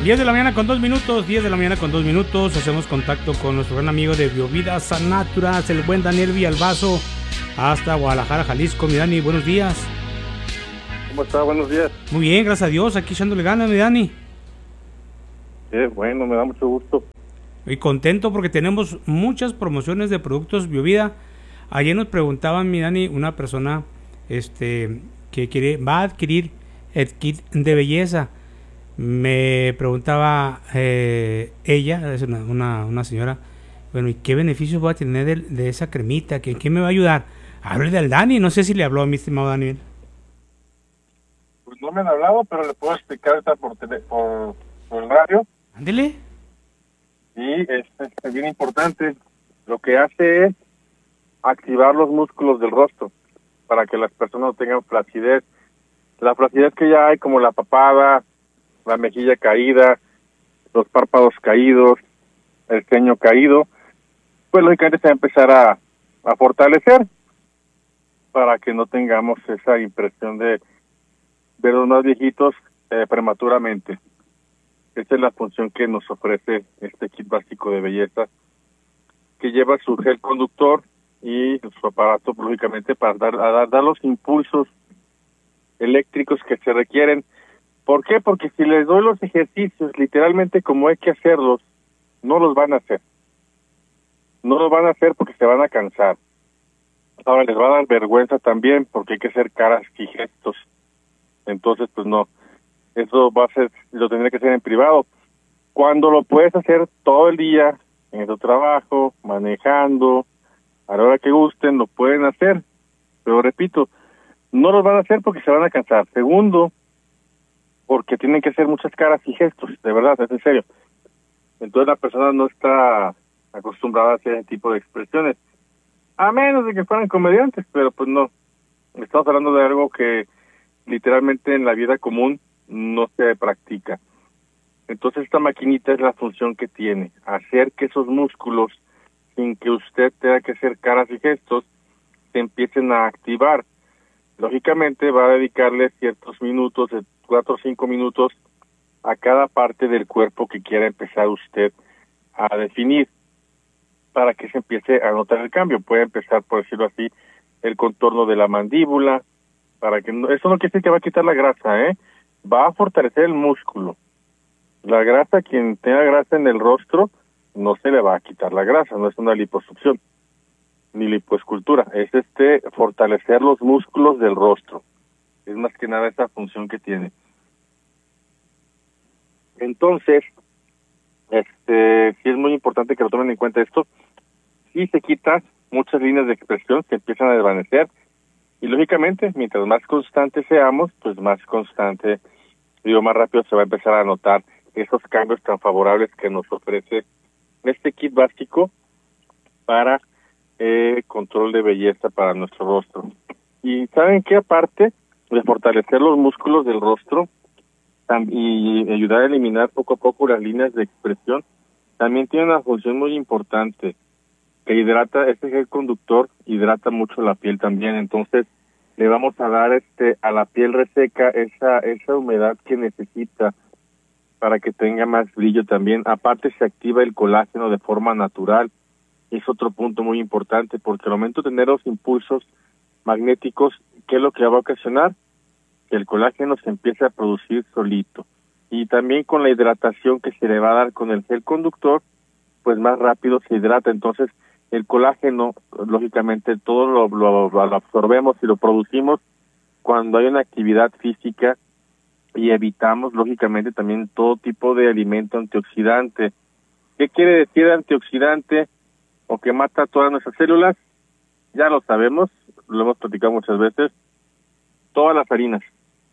10 de la mañana con 2 minutos, 10 de la mañana con 2 minutos. Hacemos contacto con nuestro gran amigo de Biovida Naturas, el buen Daniel Villalbazo, hasta Guadalajara, Jalisco. Mi Dani, buenos días. ¿Cómo está? Buenos días. Muy bien, gracias a Dios, aquí echándole ganas, mi Dani. Qué bueno, me da mucho gusto. Y contento porque tenemos muchas promociones de productos Biovida. Ayer nos preguntaban, mi Dani, una persona que va a adquirir el kit de belleza. Me preguntaba ella, es una señora, bueno, ¿y qué beneficios voy a tener de esa cremita? ¿Qué me va a ayudar? Hable del Dani, no sé si le habló a mi estimado Daniel. Pues no me han hablado, pero le puedo explicar esta por el radio. Ándele. Y es bien importante. Lo que hace es activar los músculos del rostro para que las personas no tengan flacidez. La flacidez que ya hay, como la papada, la mejilla caída, los párpados caídos, el ceño caído, pues lógicamente se va a empezar a fortalecer para que no tengamos esa impresión de verlos más viejitos prematuramente. Esa es la función que nos ofrece este kit básico de belleza, que lleva su gel conductor y su aparato, lógicamente, para dar los impulsos eléctricos que se requieren. ¿Por qué? Porque si les doy los ejercicios literalmente como hay que hacerlos, no los van a hacer. No los van a hacer porque se van a cansar. Ahora les va a dar vergüenza también porque hay que hacer caras y gestos. Entonces, pues no. Eso lo tendré que hacer en privado. Cuando lo puedes hacer todo el día, en tu trabajo, manejando, a la hora que gusten, lo pueden hacer. Pero repito, no los van a hacer porque se van a cansar. Segundo, porque tienen que hacer muchas caras y gestos, de verdad, es en serio. Entonces la persona no está acostumbrada a hacer ese tipo de expresiones, a menos de que fueran comediantes, pero pues no. Estamos hablando de algo que literalmente en la vida común no se practica. Entonces esta maquinita es la función que tiene, hacer que esos músculos, sin que usted tenga que hacer caras y gestos, se empiecen a activar. Lógicamente va a dedicarle ciertos minutos, de 4 o 5 minutos, a cada parte del cuerpo que quiera empezar usted a definir, para que se empiece a notar el cambio. Puede empezar, por decirlo así, el contorno de la mandíbula, para que eso no quiere decir que va a quitar la grasa, va a fortalecer el músculo. La grasa, quien tenga grasa en el rostro, no se le va a quitar la grasa, no es una liposucción ni lipoescultura, es fortalecer los músculos del rostro. Es más que nada esa función que tiene. Entonces, sí es muy importante que lo tomen en cuenta esto. Sí se quitan muchas líneas de expresión, se empiezan a desvanecer, y lógicamente, mientras más constantes seamos, pues más rápido se va a empezar a notar esos cambios tan favorables que nos ofrece este kit básico para control de belleza para nuestro rostro. Y ¿saben qué? Aparte de fortalecer los músculos del rostro y ayudar a eliminar poco a poco las líneas de expresión, también tiene una función muy importante, que hidrata. Este gel conductor hidrata mucho la piel también. Entonces le vamos a dar a la piel reseca esa humedad que necesita para que tenga más brillo también. Aparte se activa el colágeno de forma natural. Es otro punto muy importante, porque al momento de tener los impulsos magnéticos, ¿qué es lo que va a ocasionar? Que el colágeno se empiece a producir solito. Y también con la hidratación que se le va a dar con el gel conductor, pues más rápido se hidrata. Entonces el colágeno, lógicamente, todo lo absorbemos y lo producimos cuando hay una actividad física, y evitamos, lógicamente, también todo tipo de alimento antioxidante. ¿Qué quiere decir antioxidante o que mata todas nuestras células? Ya lo sabemos, lo hemos platicado muchas veces. Todas las harinas,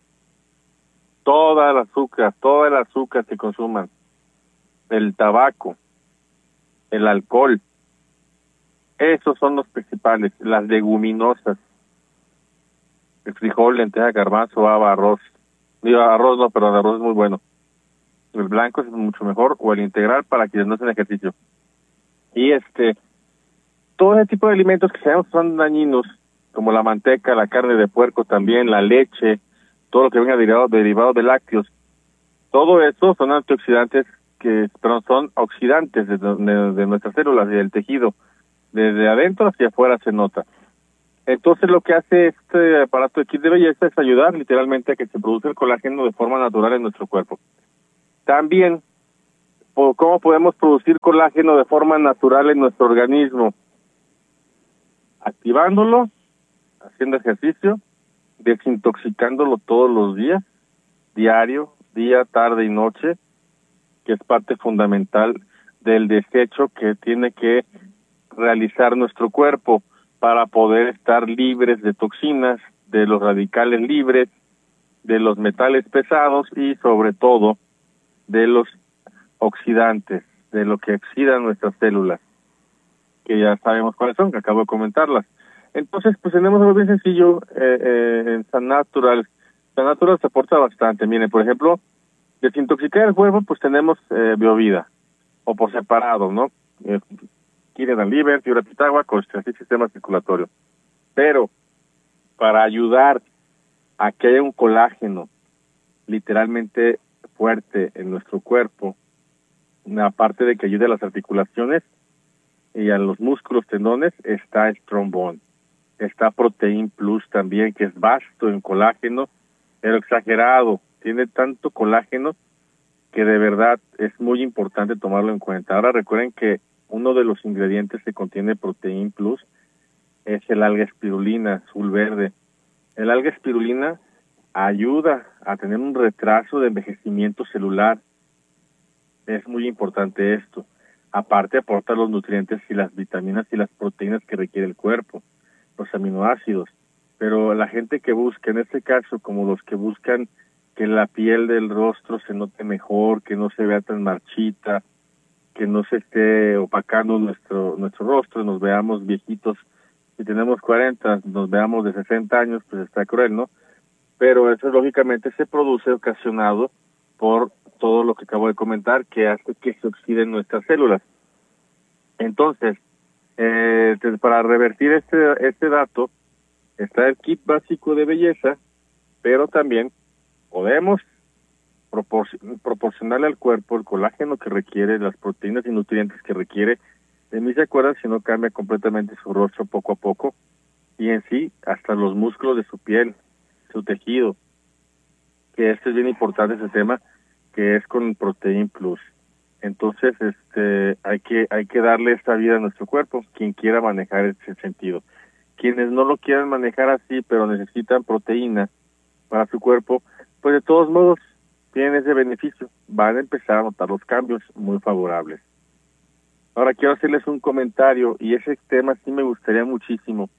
todo el azúcar que consuman, el tabaco, el alcohol, esos son los principales. Las leguminosas, el frijol, lenteja, garbanzo, haba, arroz. Arroz no, perdón, arroz es muy bueno. El blanco es mucho mejor, o el integral para quienes no hacen ejercicio. Y todo ese tipo de alimentos que sabemos son dañinos, como la manteca, la carne de puerco también, la leche, todo lo que venga derivado de lácteos, Todo eso son antioxidantes pero son oxidantes de nuestras células y del tejido. Desde adentro hacia afuera se nota. Entonces lo que hace este aparato de kit de belleza es ayudar literalmente a que se produzca el colágeno de forma natural en nuestro cuerpo. También, ¿cómo podemos producir colágeno de forma natural en nuestro organismo? Activándolo, haciendo ejercicio, desintoxicándolo todos los días, diario, día, tarde y noche, que es parte fundamental del desecho que tiene que realizar nuestro cuerpo para poder estar libres de toxinas, de los radicales libres, de los metales pesados y sobre todo de los oxidantes, de lo que oxida nuestras células, que ya sabemos cuáles son, que acabo de comentarlas. Entonces, pues tenemos algo bien sencillo en San Natural. San Natural se aporta bastante. Miren, por ejemplo, desintoxicar el cuerpo, pues tenemos Biovida, o por separado, ¿no? Kinedan Liver, Fibra Pitagua, con el sistema circulatorio. Pero para ayudar a que haya un colágeno literalmente fuerte en nuestro cuerpo, aparte de que ayude a las articulaciones y a los músculos, tendones, está Strong Bone. Está Protein Plus también, que es vasto en colágeno, pero exagerado. Tiene tanto colágeno que de verdad es muy importante tomarlo en cuenta. Ahora recuerden que uno de los ingredientes que contiene Protein Plus es el alga espirulina azul verde. El alga espirulina ayuda a tener un retraso de envejecimiento celular. Es muy importante esto. Aparte aporta los nutrientes y las vitaminas y las proteínas que requiere el cuerpo, los aminoácidos. Pero la gente que busca, en este caso, como los que buscan que la piel del rostro se note mejor, que no se vea tan marchita, que no se esté opacando nuestro rostro, nos veamos viejitos. Si tenemos 40, nos veamos de 60 años, pues está cruel, ¿no? Pero eso lógicamente se produce ocasionado por todo lo que acabo de comentar, que hace que se oxiden nuestras células. Entonces, para revertir este dato, está el kit básico de belleza, pero también podemos proporcionarle al cuerpo el colágeno que requiere, las proteínas y nutrientes que requiere. De mí se acuerdan si no cambia completamente su rostro poco a poco, y en sí, hasta los músculos de su piel, su tejido, que es bien importante ese tema, que es con Protein Plus. Entonces, hay que darle esta vida a nuestro cuerpo, quien quiera manejar ese sentido. Quienes no lo quieran manejar así, pero necesitan proteína para su cuerpo, pues de todos modos tienen ese beneficio. Van a empezar a notar los cambios muy favorables. Ahora quiero hacerles un comentario, y ese tema sí me gustaría muchísimo.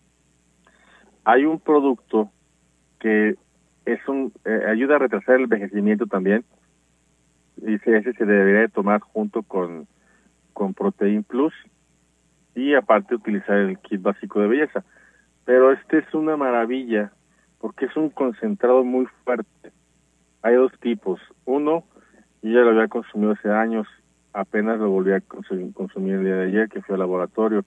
Hay un producto que ayuda a retrasar el envejecimiento también, y ese se debería de tomar junto con Protein Plus, y aparte utilizar el kit básico de belleza. Pero este es una maravilla, porque es un concentrado muy fuerte. Hay dos tipos. Uno, yo ya lo había consumido hace años, apenas lo volví a consumir el día de ayer, que fui al laboratorio.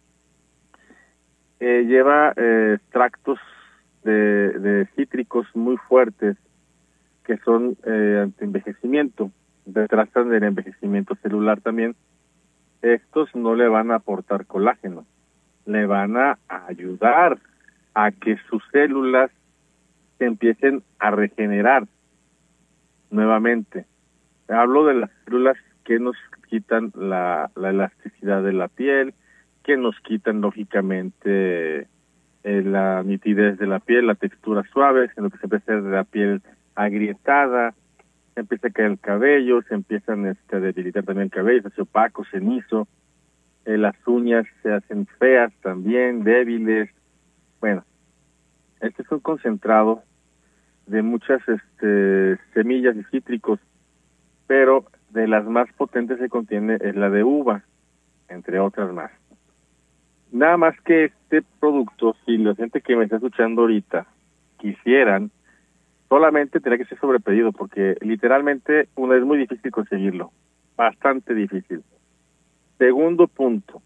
Lleva extractos de cítricos muy fuertes, que son anti-envejecimiento, retrasan el envejecimiento celular también. Estos no le van a aportar colágeno, le van a ayudar a que sus células se empiecen a regenerar nuevamente. Hablo de las células que nos quitan la elasticidad de la piel, que nos quitan lógicamente la nitidez de la piel, la textura suave, sino que se empieza a hacer la piel agrietada, se empieza a caer el cabello, se empiezan a debilitar también el cabello, se hace opaco, cenizo, las uñas se hacen feas también, débiles. Bueno, este es un concentrado de muchas semillas y cítricos, pero de las más potentes que contiene es la de uva, entre otras más. Nada más que este producto, si la gente que me está escuchando ahorita quisieran, solamente tendría que ser sobrepedido, porque literalmente es muy difícil conseguirlo, bastante difícil. Segundo punto,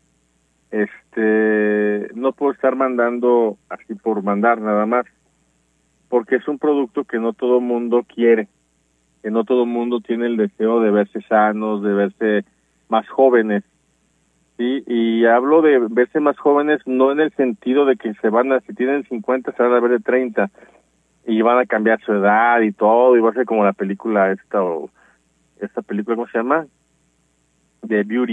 no puedo estar mandando así por mandar nada más, porque es un producto que no todo mundo quiere. que no todo el mundo tiene el deseo de verse sanos, de verse más jóvenes. Sí, y hablo de verse más jóvenes no en el sentido de que si tienen 50 se van a ver de 30 y van a cambiar su edad y todo, y va a ser como la película esta película, ¿cómo se llama? De Beauty.